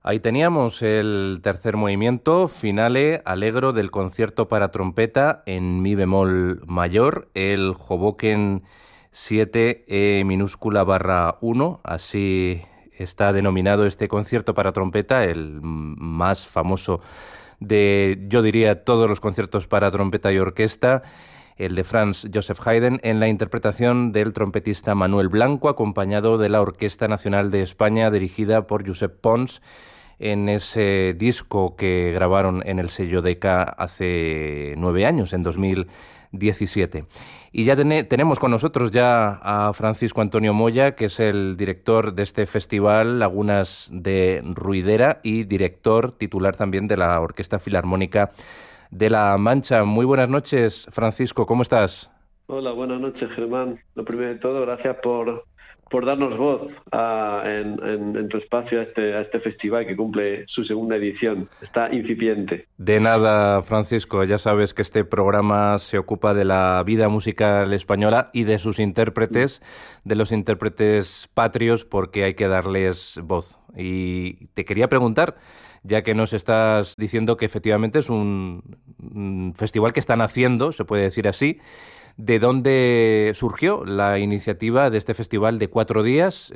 Ahí teníamos el tercer movimiento, finale allegro del concierto para trompeta en mi bemol mayor, el Hoboken 7 E minúscula barra 1, así está denominado este concierto para trompeta, el más famoso de, yo diría, todos los conciertos para trompeta y orquesta, el de Franz Joseph Haydn, en la interpretación del trompetista Manuel Blanco, acompañado de la Orquesta Nacional de España, dirigida por Josep Pons, en ese disco que grabaron en el sello Decca hace 9 años, en 2017. Y ya tenemos con nosotros ya a Francisco Antonio Moya, que es el director de este festival Lagunas de Ruidera y director titular también de la Orquesta Filarmónica de La Mancha. Muy buenas noches, Francisco, ¿cómo estás? Hola, buenas noches, Germán. Lo primero de todo, gracias por darnos voz en tu espacio a este festival que cumple su segunda edición. Está incipiente. De nada, Francisco. Ya sabes que este programa se ocupa de la vida musical española y de sus intérpretes, de los intérpretes patrios, porque hay que darles voz. Y te quería preguntar, ya que nos estás diciendo que efectivamente es un festival que están haciendo, se puede decir así, ¿de dónde surgió la iniciativa de este festival de 4 días?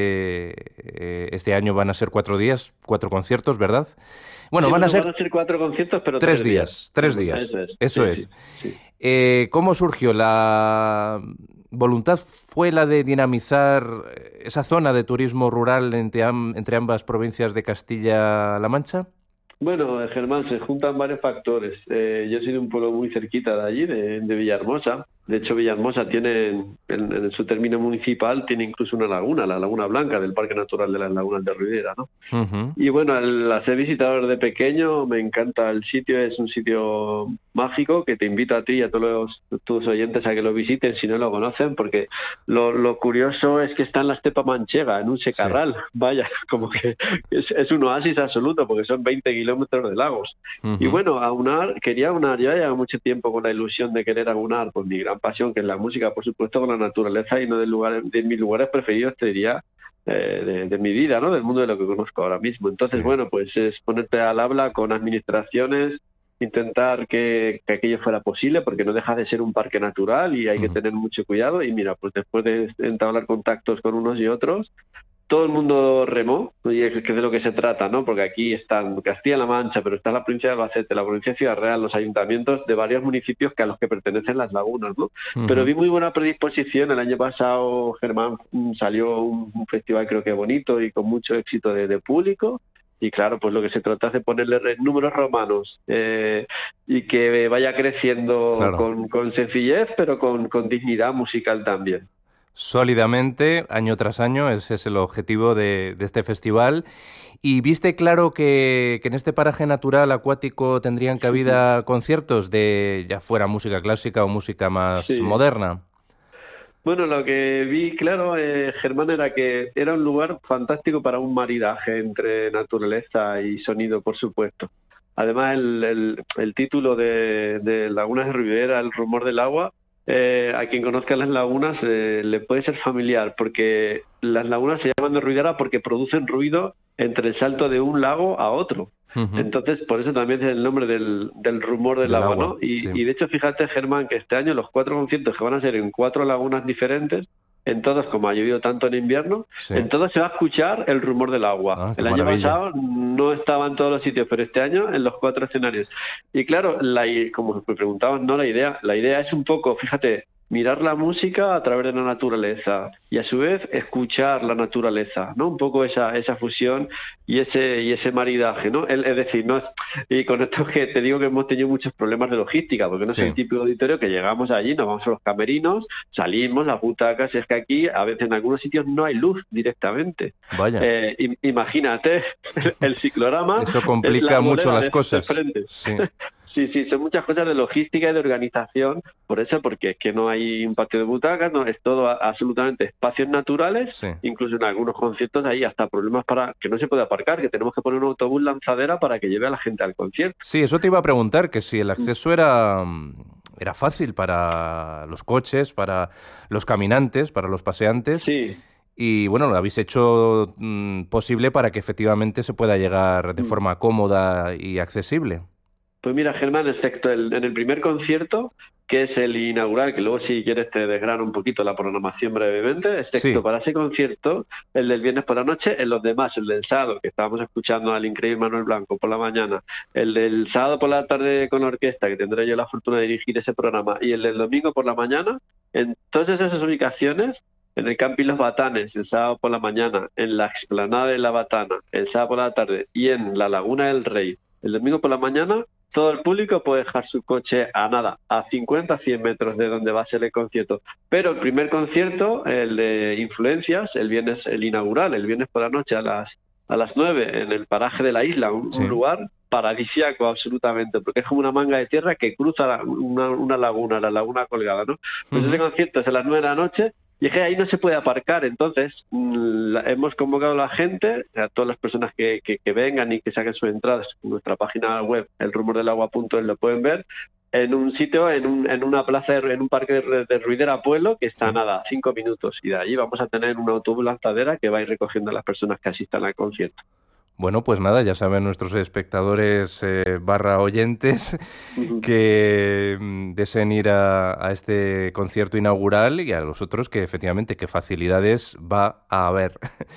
Este año van a ser 4 días, 4 conciertos, ¿verdad? Bueno, sí, van a ser 4 conciertos, pero 3 días. 3 días. Eso es. Sí. ¿Cómo surgió? ¿La voluntad fue la de dinamizar esa zona de turismo rural entre ambas provincias de Castilla-La Mancha? Bueno, Germán, se juntan varios factores. Yo soy de un pueblo muy cerquita de allí, de Villahermosa. De hecho, Villahermosa tiene, en su término municipal, tiene incluso una laguna, la Laguna Blanca, del Parque Natural de las Lagunas de Ruidera, ¿no? Uh-huh. Y bueno, al ser visitador de pequeño, me encanta el sitio, es un sitio mágico que te invito a ti y a todos tus oyentes a que lo visiten si no lo conocen, porque lo curioso es que está en la estepa manchega, en un secarral. Sí. Vaya, como que es un oasis absoluto, porque son 20 kilómetros de lagos. Uh-huh. Y bueno, quería aunar, yo llevo mucho tiempo con la ilusión de querer aunar pues mi gran pasión, que es la música, por supuesto, con la naturaleza, y uno de mis lugares preferidos, te diría, de mi vida, ¿no? Del mundo de lo que conozco ahora mismo. Entonces, sí. Bueno, pues es ponerte al habla con administraciones, intentar que aquello fuera posible, porque no deja de ser un parque natural y hay que tener mucho cuidado. Y mira, pues después de entablar contactos con unos y otros, todo el mundo remó, y es de lo que se trata, ¿no? Porque aquí están Castilla-La Mancha, pero está la provincia de Albacete, la provincia de Ciudad Real, los ayuntamientos de varios municipios a los que pertenecen las lagunas, ¿no? Uh-huh. Pero vi muy buena predisposición. El año pasado, Germán, salió un festival creo que bonito y con mucho éxito de público. Y claro, pues lo que se trata es de ponerle números romanos y que vaya creciendo, claro, con sencillez, pero con dignidad musical también. Sólidamente, año tras año, ese es el objetivo de este festival. ¿Y viste claro que en este paraje natural acuático tendrían cabida conciertos de ya fuera música clásica o música más moderna? Bueno, lo que vi claro, Germán, era que era un lugar fantástico para un maridaje entre naturaleza y sonido, por supuesto. Además, el título de Lagunas de Ruidera, El rumor del agua, a quien conozca las lagunas le puede ser familiar, porque las lagunas se llaman de Ruidera porque producen ruido entre el salto de un lago a otro. Uh-huh. Entonces, por eso también es el nombre del rumor del agua, ¿no? Y de hecho, fíjate, Germán, que este año los 4 conciertos que van a ser en 4 lagunas diferentes, en todos, como ha llovido tanto en invierno, en todos se va a escuchar el rumor del agua. El año pasado no estaba en todos los sitios, pero este año en los 4 escenarios. Y claro, como me preguntabas, ¿no? La idea es un poco, fíjate, mirar la música a través de la naturaleza y a su vez escuchar la naturaleza, ¿no? Un poco esa fusión y ese maridaje, ¿no? Es decir, no es, y con esto que te digo que hemos tenido muchos problemas de logística, porque no es el típico auditorio que llegamos allí, nos vamos a los camerinos, salimos, las butacas, es que aquí a veces en algunos sitios no hay luz directamente. Vaya. Imagínate el ciclorama. Eso complica mucho las cosas. Sí. Sí, son muchas cosas de logística y de organización, porque es que no hay un patio de butacas, no, es todo absolutamente espacios naturales, incluso en algunos conciertos hay hasta problemas para que no se puede aparcar, que tenemos que poner un autobús lanzadera para que lleve a la gente al concierto. Sí, eso te iba a preguntar, que si el acceso era fácil para los coches, para los caminantes, para los paseantes. Sí. Y bueno, lo habéis hecho posible para que efectivamente se pueda llegar de forma cómoda y accesible. Pues mira, Germán, excepto en el primer concierto, que es el inaugural, que luego si quieres te desgrano un poquito la programación brevemente, excepto Sí. para ese concierto, el del viernes por la noche, en los demás, el del sábado, que estábamos escuchando al increíble Manuel Blanco por la mañana, el del sábado por la tarde con la orquesta, que tendré yo la fortuna de dirigir ese programa, y el del domingo por la mañana, en todas esas ubicaciones, en el Camping Los Batanes, el sábado por la mañana, en la explanada de La Batana, el sábado por la tarde, y en la Laguna del Rey, el domingo por la mañana, todo el público puede dejar su coche a nada, a 50, 100 metros de donde va a ser el concierto. Pero el primer concierto, el de Influencias, el viernes, el inaugural, el viernes por la noche a las 9 en el paraje de la isla, un lugar paradisíaco absolutamente, porque es como una manga de tierra que cruza una laguna, la laguna colgada, ¿no? Pues ese concierto es a las 9 de la noche. Y es que ahí no se puede aparcar, entonces hemos convocado a la gente, a todas las personas que vengan y que saquen sus entradas en nuestra página web, elrumordelagua.es, lo pueden ver, en un sitio, en una plaza, en un parque de Ruidera Pueblo, que está nada, 5 minutos, y de allí vamos a tener un autobús lanzadera que va a ir recogiendo a las personas que asistan al concierto. Bueno, pues nada, ya saben nuestros espectadores barra oyentes que deseen ir a este concierto inaugural y a los otros que efectivamente qué facilidades va a haber.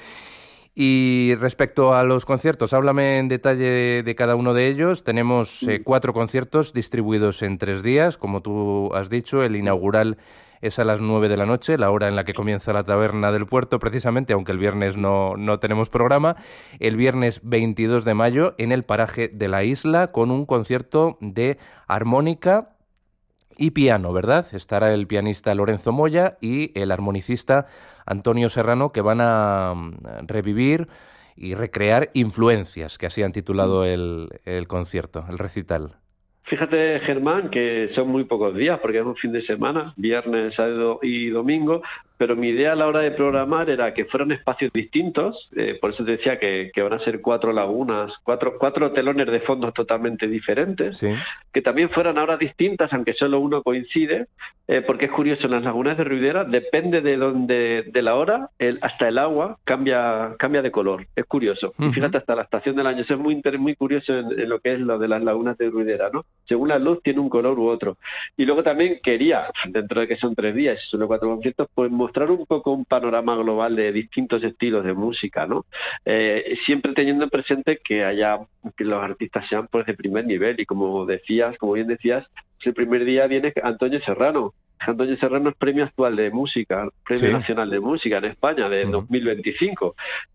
Y respecto a los conciertos, háblame en detalle de cada uno de ellos. Tenemos 4 conciertos distribuidos en 3 días, como tú has dicho. El inaugural es a las 9 de la noche, la hora en la que comienza la Taberna del Puerto, precisamente, aunque el viernes no tenemos programa. El viernes 22 de mayo en el paraje de la isla con un concierto de armónica y piano, ¿verdad? Estará el pianista Lorenzo Moya y el armonicista Antonio Serrano, que van a revivir y recrear Influencias, que así han titulado el concierto, el recital. Fíjate, Germán, que son muy pocos días, porque es un fin de semana, viernes, sábado y domingo, pero mi idea a la hora de programar era que fueran espacios distintos, por eso te decía que van a ser 4 lagunas, cuatro telones de fondos totalmente diferentes, Sí. que también fueran horas distintas, aunque solo uno coincide, porque es curioso, en las lagunas de Ruidera, depende de la hora, hasta el agua cambia de color, es curioso. Y fíjate, hasta la estación del año, eso es muy curioso en lo que es lo de las lagunas de Ruidera, ¿no? Según la luz tiene un color u otro. Y luego también quería, dentro de que son 3 días y solo 4 conciertos, pues mostrar un poco un panorama global de distintos estilos de música, ¿no? Siempre teniendo presente que los artistas sean pues de primer nivel, y como bien decías, el primer día viene Antonio Serrano. Antonio Serrano es premio actual de música, premio nacional de música en España de 2025.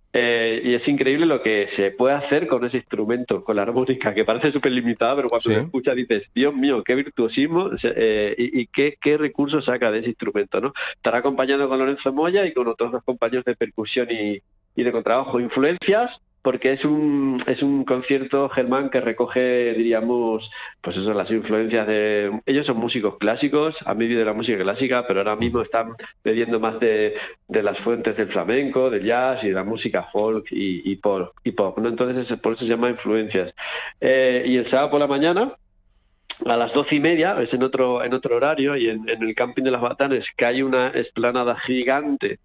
Y es increíble lo que se puede hacer con ese instrumento, con la armónica, que parece súper limitada, pero cuando se escucha dices, Dios mío, qué virtuosismo y qué recursos saca de ese instrumento, ¿no? Estará acompañado con Lorenzo Moya y con otros 2 compañeros de percusión y de contrabajo. Influencias, porque es un concierto, Germán, que recoge, diríamos, pues eso, las influencias de... Ellos son músicos clásicos, han vivido de la música clásica, pero ahora mismo están bebiendo más de las fuentes del flamenco, del jazz y de la música folk y pop, ¿no? Entonces, por eso se llama Influencias. Y el sábado por la mañana, a las 12:30, es en otro horario, y en el Camping de las Batanes, que hay una explanada gigante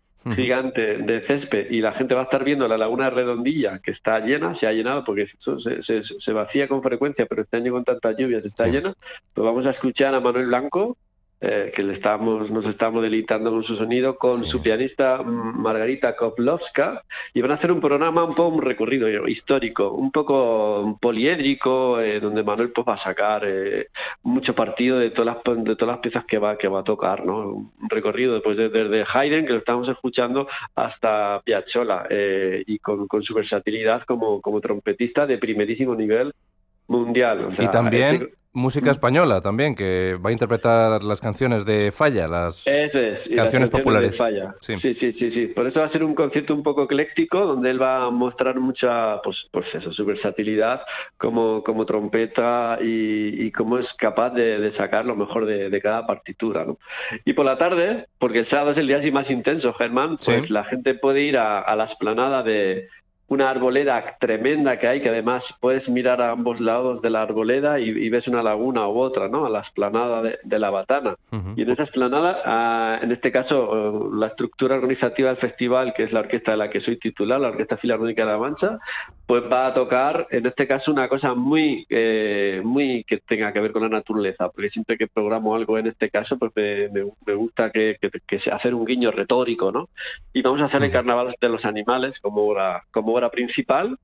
de césped, y la gente va a estar viendo la laguna Redondilla, que está llena, se ha llenado porque se vacía con frecuencia, pero este año con tantas lluvias está llena. Pues vamos a escuchar a Manuel Blanco, que nos estamos deleitando con su sonido, con su pianista Margarita Koplowska, y van a hacer un programa, un recorrido histórico, un poco poliédrico, donde Manuel pues va a sacar mucho partido de todas las piezas que va a tocar, ¿no? Un recorrido pues desde Haydn, que lo estamos escuchando, hasta Piazzolla, y con su versatilidad como trompetista de primerísimo nivel mundial. O sea, y también música española también, que va a interpretar las canciones de Falla, las canciones populares. De Falla. Sí. Por eso va a ser un concierto un poco ecléctico, donde él va a mostrar mucha, pues eso, su versatilidad como trompeta, y cómo es capaz de sacar lo mejor de cada partitura, ¿no? Y por la tarde, porque el sábado es el día así más intenso, Germán, pues la gente puede ir a la explanada de una arboleda tremenda que hay, que además puedes mirar a ambos lados de la arboleda y ves una laguna u otra, ¿no? A la explanada de la Batana. Uh-huh. Y en esa explanada, en este caso, la estructura organizativa del festival, que es la orquesta de la que soy titular, la Orquesta Filarmónica de La Mancha, pues va a tocar, en este caso, una cosa muy que tenga que ver con la naturaleza, porque siempre que programo algo en este caso, pues me gusta que sea hacer un guiño retórico, ¿no? Y vamos a hacer el Carnaval de los Animales como obra principal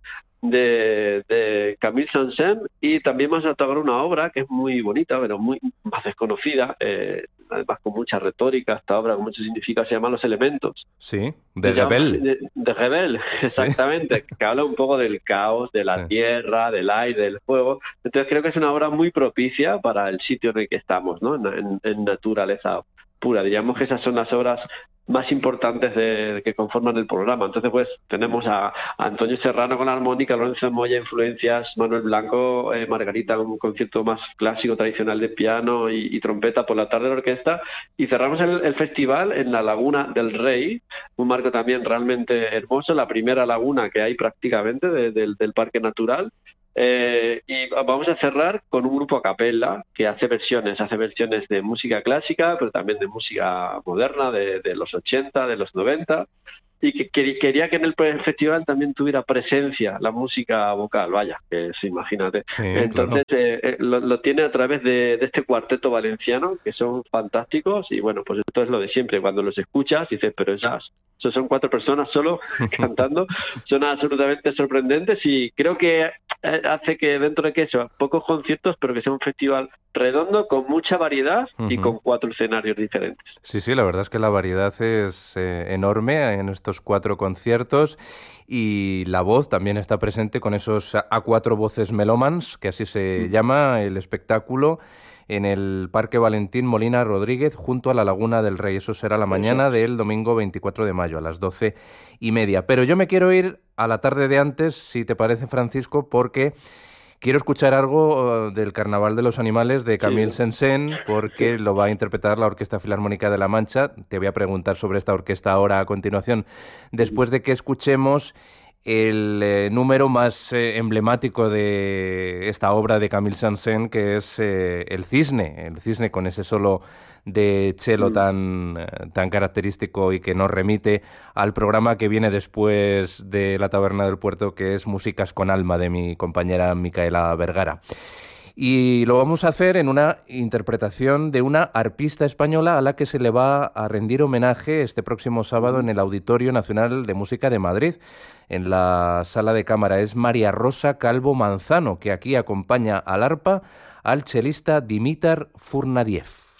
de Camille Saint-Saëns, y también vamos a tocar una obra que es muy bonita, pero muy más desconocida, además con mucha retórica, esta obra con mucho significado, se llama Los Elementos. Sí, de Ravel. De Ravel, exactamente, sí. Que habla un poco del caos, de la tierra, del aire, del fuego. Entonces creo que es una obra muy propicia para el sitio en el que estamos, ¿no? En naturaleza pura. Diríamos que esas son las obras más importantes que conforman el programa. Entonces, pues, tenemos a Antonio Serrano con la armónica, Lorenzo Moya, influencias, Manuel Blanco, Margarita, un concierto más clásico, tradicional de piano y trompeta por la tarde de la orquesta, y cerramos el festival en la Laguna del Rey, un marco también realmente hermoso, la primera laguna que hay prácticamente del Parque Natural. Y vamos a cerrar con un grupo a capella que hace versiones de música clásica, pero también de música moderna de los 80, de los 90, y que quería que en el festival también tuviera presencia la música vocal, vaya, que imagínate. Sí, entonces, claro. Lo tiene a través de este cuarteto valenciano, que son fantásticos, y bueno, pues esto es lo de siempre, cuando los escuchas dices, pero esos son 4 personas solo cantando, son absolutamente sorprendentes, y creo que hace que dentro de que eso, pocos conciertos, pero que sea un festival redondo, con mucha variedad y con 4 escenarios diferentes. Sí, la verdad es que la variedad es enorme en estos 4 conciertos, y la voz también está presente con esos A4 Voces Melómans, que así se llama el espectáculo, en el Parque Valentín Molina Rodríguez, junto a la Laguna del Rey. Eso será la mañana del domingo 24 de mayo, a las 12:30. Pero yo me quiero ir a la tarde de antes, si te parece, Francisco, porque quiero escuchar algo del Carnaval de los Animales de Camille Saint-Saëns, porque lo va a interpretar la Orquesta Filarmónica de La Mancha. Te voy a preguntar sobre esta orquesta ahora a continuación, después de que escuchemos el número más emblemático de esta obra de Camille Saint-Saëns, que es el cisne con ese solo de cello tan característico y que nos remite al programa que viene después de La Taberna del Puerto, que es Músicas con Alma, de mi compañera Micaela Vergara. Y lo vamos a hacer en una interpretación de una arpista española a la que se le va a rendir homenaje este próximo sábado en el Auditorio Nacional de Música de Madrid, en la Sala de Cámara. Es María Rosa Calvo Manzano, que aquí acompaña al arpa al chelista Dimitar Furnadiev.